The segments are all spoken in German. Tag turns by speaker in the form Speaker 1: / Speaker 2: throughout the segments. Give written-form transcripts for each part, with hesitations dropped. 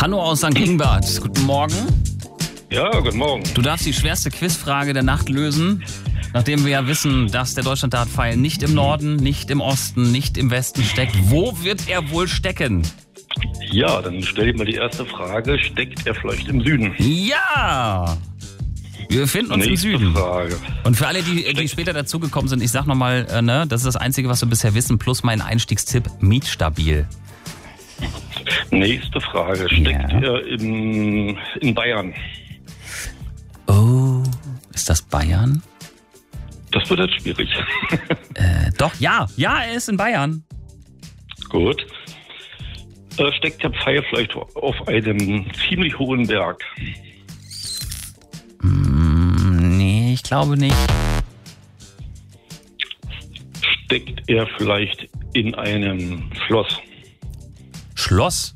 Speaker 1: Hanno aus St. Ingbert, guten Morgen.
Speaker 2: Ja, guten Morgen.
Speaker 1: Du darfst die schwerste Quizfrage der Nacht lösen, nachdem wir ja wissen, dass der Deutschland-Dart-Pfeil nicht im Norden, nicht im Osten, nicht im Westen steckt. Wo wird er wohl stecken?
Speaker 2: Ja, dann stelle ich mal die erste Frage. Steckt er vielleicht im Süden?
Speaker 1: Ja! Wir befinden uns
Speaker 2: Nächste
Speaker 1: im Süden.
Speaker 2: Frage.
Speaker 1: Und für alle, die später dazugekommen sind, ich sag nochmal, das ist das Einzige, was wir bisher wissen, plus mein Einstiegstipp, mietstabil.
Speaker 2: Nächste Frage. Steckt er in Bayern?
Speaker 1: Oh, ist das Bayern?
Speaker 2: Das wird jetzt schwierig.
Speaker 1: Doch, ja, er ist in Bayern.
Speaker 2: Gut. Steckt der Pfeil vielleicht auf einem ziemlich hohen Berg?
Speaker 1: Nee, ich glaube nicht.
Speaker 2: Steckt er vielleicht in einem Schloss?
Speaker 1: Schloss?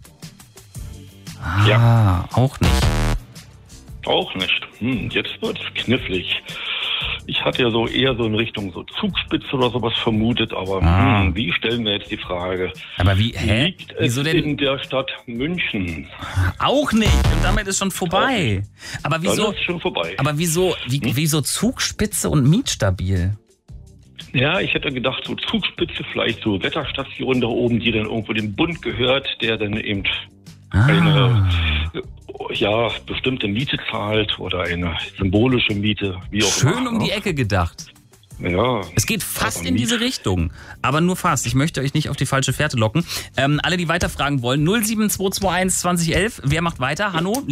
Speaker 2: Ja.
Speaker 1: Auch nicht.
Speaker 2: Auch nicht. Jetzt wird es knifflig. Ich hatte ja eher in Richtung so Zugspitze oder sowas vermutet, aber wie stellen wir jetzt die Frage?
Speaker 1: Aber wie,
Speaker 2: Liegt es
Speaker 1: Wieso denn?
Speaker 2: in der Stadt München?
Speaker 1: Auch nicht. Und damit ist schon vorbei. Aber wieso?
Speaker 2: Dann ist schon vorbei.
Speaker 1: Aber wieso Zugspitze und mietstabil?
Speaker 2: Ja, ich hätte gedacht, so Zugspitze, vielleicht so Wetterstation da oben, die dann irgendwo dem Bund gehört, der dann eben eine bestimmte Miete zahlt oder eine symbolische Miete, wie auch immer.
Speaker 1: Schön um die Ecke gedacht.
Speaker 2: Ja.
Speaker 1: Es geht fast in diese Richtung, aber nur fast. Ich möchte euch nicht auf die falsche Fährte locken. Alle, die weiterfragen wollen, 07221 2011. Wer macht weiter? Hanno?